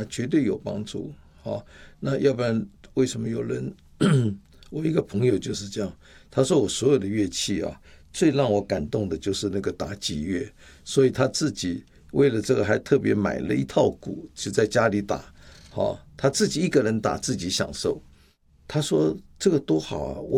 绝对有帮助。那要不然为什么有人我一个朋友就是这样，他说我所有的乐器啊，最让我感动的就是那个打击乐，所以他自己为了这个还特别买了一套鼓，就在家里打，他自己一个人打，自己享受。他说这个多好啊，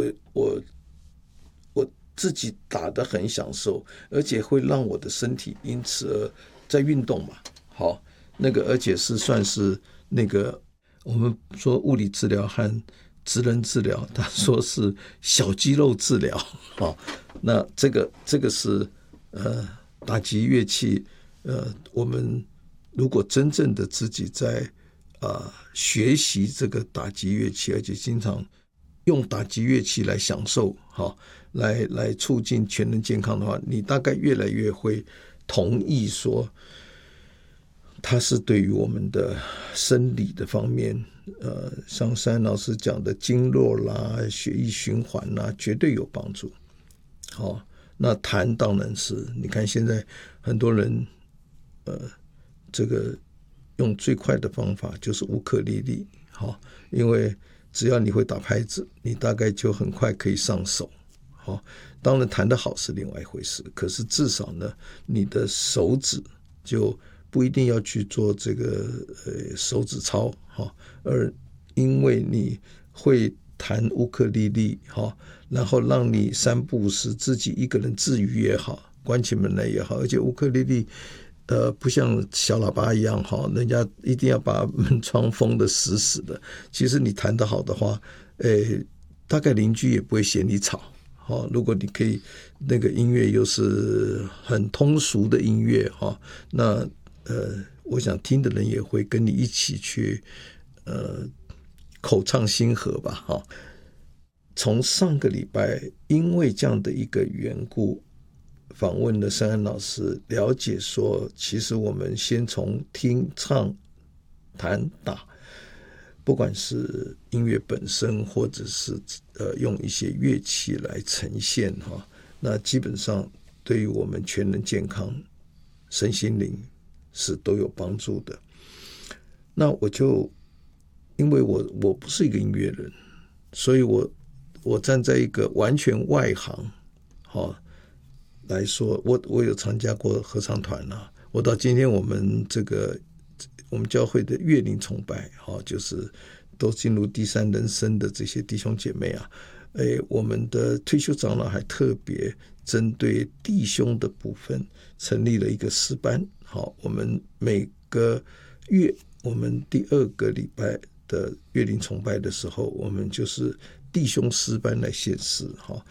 我自己打得很享受，而且会让我的身体因此而在运动嘛。那个而且是算是那个我们说物理治疗和职能治疗，他说是小肌肉治疗。那这个是打击乐器，我们如果真正的自己在学习这个打击乐器，而且经常用打击乐器来享受，来促进全人健康的话，你大概越来越会同意说它是对于我们的生理的方面，像山老师讲的经络啦、血液循环啦，绝对有帮助。那弹当然是，你看现在很多人，这个用最快的方法就是乌克丽丽，因为只要你会打拍子，你大概就很快可以上手。当然弹得好是另外一回事，可是至少呢，你的手指就不一定要去做这个手指操，而因为你会弹乌克丽丽，然后让你三不五时自己一个人自娱也好，关起门来也好，而且乌克丽丽不像小喇叭一样，人家一定要把门窗封得死死的。其实你弹得好的话，大概邻居也不会嫌你吵。如果你可以那个音乐又是很通俗的音乐，那我想听的人也会跟你一起去口唱心和吧。从上个礼拜因为这样的一个缘故，访问了申安老师，了解说其实我们先从听唱弹打，不管是音乐本身或者是用一些乐器来呈现，那基本上对于我们全人健康身心灵是都有帮助的。那我就因为我不是一个音乐人，所以我站在一个完全外行来说，我有参加过合唱团啊，我到今天我们教会的乐龄崇拜，就是都进入第三人生的这些弟兄姐妹啊，我们的退休长老还特别针对弟兄的部分成立了一个诗班。我们每个月我们第2个礼拜的乐龄崇拜的时候，我们就是弟兄诗班来献诗。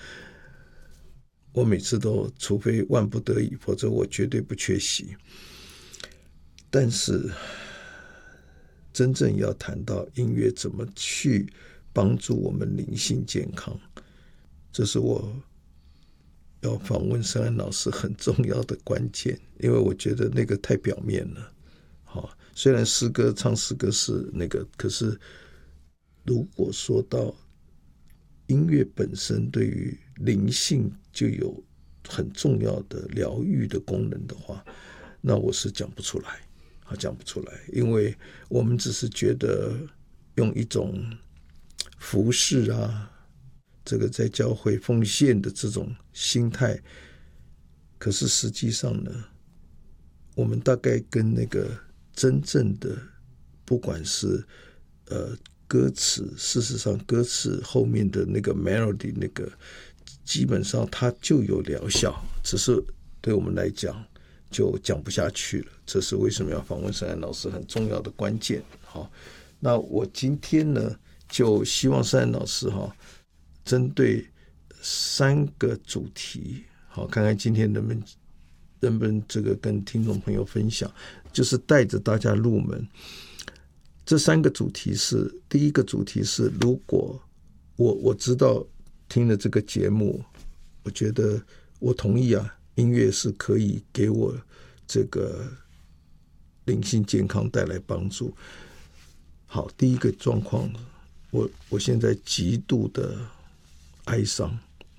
我每次都除非万不得已，否则我绝对不缺席。但是真正要谈到音乐怎么去帮助我们灵性健康，这是我要访问申安老师很重要的关键，因为我觉得那个太表面了。虽然诗歌唱诗歌是那个，可是如果说到音乐本身对于灵性就有很重要的疗愈的功能的话，那我是讲不出来，因为我们只是觉得用一种服侍啊，这个在教会奉献的这种心态，可是实际上呢，我们大概跟那个真正的不管是歌词，事实上歌词后面的那个 melody 那个基本上它就有疗效，只是对我们来讲就讲不下去了。这是为什么要访问申安老师很重要的关键。那我今天呢就希望申安老师针对3个主题，看看今天能不能这个跟听众朋友分享，就是带着大家入门。这3个主题是，第一个主题是，如果我知道听了这个节目，我觉得我同意啊，音乐是可以给我这个灵性健康带来帮助。好，第一个状况，我现在极度的哀伤，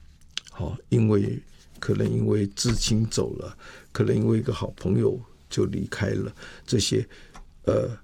可能因为至亲走了，可能因为一个好朋友就离开了，这些